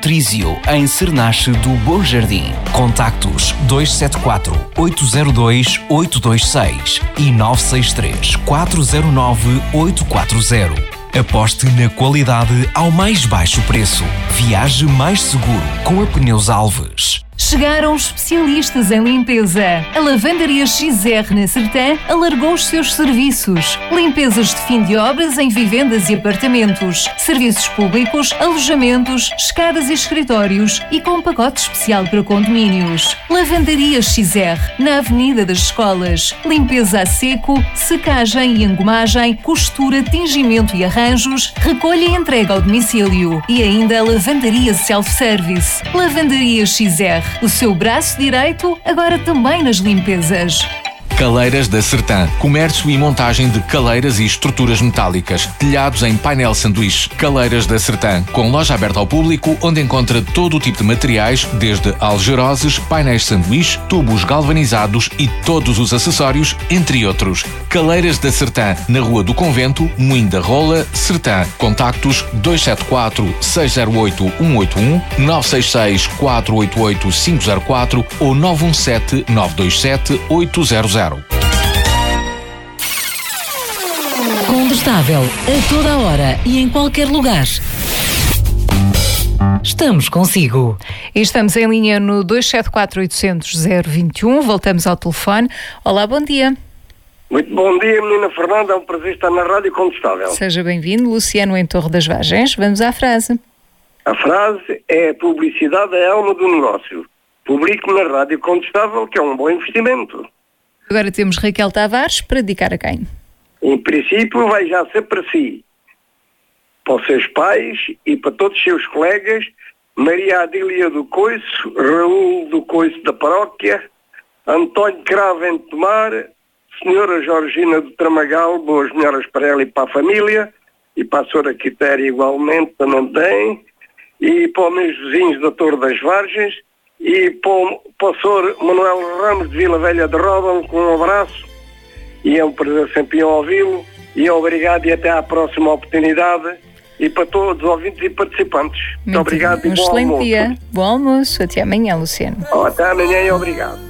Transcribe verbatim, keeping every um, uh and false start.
Patrício, em Cernache do Bom Jardim. Contactos dois sete quatro, oito zero dois, oito dois seis e nove seis três, quatro zero nove, oito quatro zero. Aposte na qualidade ao mais baixo preço. Viaje mais seguro com a Pneus Alves. Chegaram os especialistas em limpeza. A Lavandaria X R na Sertã alargou os seus serviços. Limpezas de fim de obras em vivendas e apartamentos, serviços públicos, alojamentos, escadas e escritórios e com pacote especial para condomínios. Lavandaria X R, na Avenida das Escolas. Limpeza a seco, secagem e engomagem, costura, tingimento e arranjos, recolha e entrega ao domicílio. E ainda a Lavandaria Self-Service. Lavandaria X R. O seu braço direito, agora também nas limpezas. Caleiras da Sertã. Comércio e montagem de caleiras e estruturas metálicas. Telhados em painel sanduíche. Caleiras da Sertã. Com loja aberta ao público, onde encontra todo o tipo de materiais, desde algeroses, painéis sanduíche, tubos galvanizados e todos os acessórios, entre outros. Caleiras da Sertã. Na Rua do Convento, Moinho da Rola, Sertã. Contactos dois sete quatro, seis zero oito, um oito um, nove seis seis, quatro oito oito, cinco zero quatro ou nove um sete, nove dois sete, oito zero zero. Combustável a toda a hora e em qualquer lugar. Estamos consigo. E estamos em linha no dois sete quatro, oito zero zero, zero dois um. Voltamos ao telefone. Olá, bom dia. Muito bom dia, menina Fernanda. É um prazer estar na Rádio Combustável. Seja bem-vindo. Luciano em Torre das Vargens. Vamos à frase. A frase é: publicidade é a alma do negócio. Publique na Rádio Combustável, que é um bom investimento. Agora temos Raquel Tavares para dedicar a quem? Em princípio vai já ser para si, para os seus pais e para todos os seus colegas: Maria Adília do Coiço, Raul do Coiço da Paróquia, António Cravo em Tomar, Senhora Georgina do Tramagal, boas melhoras para ela e para a família, e para a Senhora Quitéria igualmente, também tem, e para os meus vizinhos da Torre das Vargens, e para o, para o senhor Manuel Ramos de Vila Velha de Ródão, com um abraço, e é um prazer sempre ouvi-lo, e obrigado e até à próxima oportunidade, e para todos os ouvintes e participantes. Muito, Muito obrigado um e bom excelente almoço. dia. Bom almoço. Até amanhã, Luciano. Oh, até amanhã e obrigado.